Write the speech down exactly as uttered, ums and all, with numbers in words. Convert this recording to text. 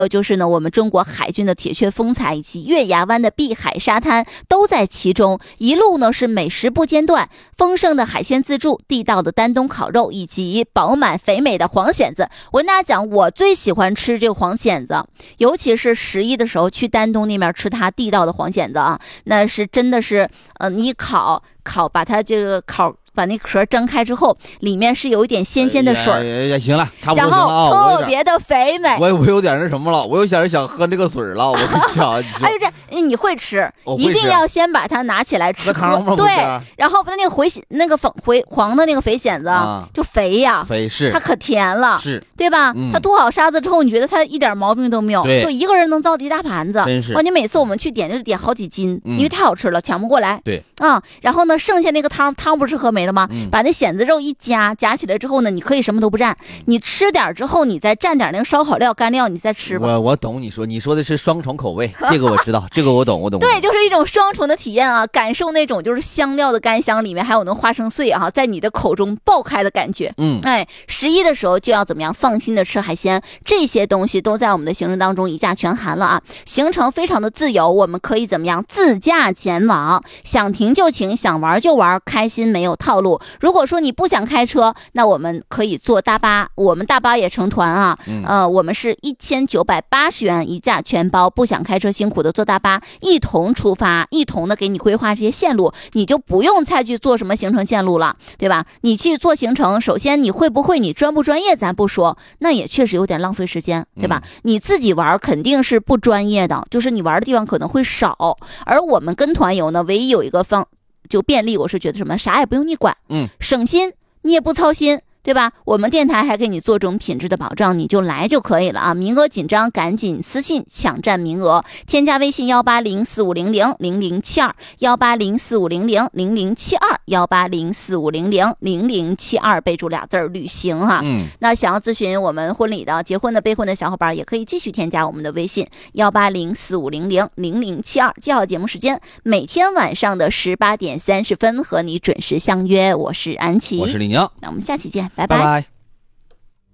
呃，就是呢，我们中国海军的铁血风采以及月牙湾的碧海沙滩都在其中。一路呢是美食不间断，丰盛的海鲜自助，地道的丹东烤肉，以及饱满肥美的黄蚬子。我跟大家讲，我最喜欢吃这个黄蚬子，尤其是十一的时候去丹东那边吃它地道的黄蚬子啊，那是真的是，呃，你烤烤把它这个烤。把那壳蒸开之后，里面是有一点鲜鲜的水， 哎呀，行了，差不多行了啊。 然后特别的肥美。 我我有点那什么了，我有点想喝那个水了。我跟你讲， 哎，这你会吃，一定要先把它拿起来吃。对，然后那个回那个粉回黄的那个肥蚬子、啊、就肥呀， 肥是， 它可甜了， 是， 对吧？ 嗯、 它脱好沙子之后，你觉得它一点毛病都没有，就一个人能造一大盘子。 真是， 哇，你每次我们去点就点好几斤， 嗯、 因为太好吃了，抢不过来。 对， 啊、嗯，然后呢，剩下那个汤汤不是喝没了吗？ 嗯、 把那蚬子肉一夹，夹起来之后呢，你可以什么都不蘸，你吃点之后，你再蘸点那个烧烤料、干料，你再吃吧。 我我懂你说，你说的是双重口味，这个我知道，这个我懂，我懂。 对，就是一种双重的体验啊，感受那种就是香料的干香，里面还有那花生碎啊，在你的口中爆开的感觉。 嗯， 哎，十一的时候就要怎么样放心的吃海鲜，这些东西都在我们的行程当中一价全含了啊。行程非常的自由，我们可以怎么样自驾前往，想停就停，想玩就玩，开心没有套路。如果说你不想开车，那我们可以坐大巴，我们大巴也成团啊。 嗯、 呃，我们是一千九百八十元一价全包，不想开车辛苦的坐大巴，一同出发，一同的给你规划这些线路，你就不用再去做什么行程线路了，对吧？你去做行程，首先你会不会，你专不专业咱不说，那也确实有点浪费时间，对吧？嗯、你自己玩肯定是不专业的，就是你玩的地方可能会少，而我们跟团游呢，唯一有一个方就便利，我是觉得什么，啥也不用你管， 嗯， 省心，你也不操心，对吧？我们电台还给你做这种品质的保障，你就来就可以了啊！名额紧张，赶紧私信抢占名额，添加微信幺八零四五零零零零七二幺八零四五零零零零七二幺八零四五零零零零七二，备注俩字儿旅行哈。 嗯， 那想要咨询我们婚礼的、结婚的、备婚的小伙伴，也可以继续添加我们的微信幺八零四五零零零零七二，记好节目时间，每天晚上的十八点三十分和你准时相约。我是安琪， 我是李宁， 那我们下期见，拜拜拜。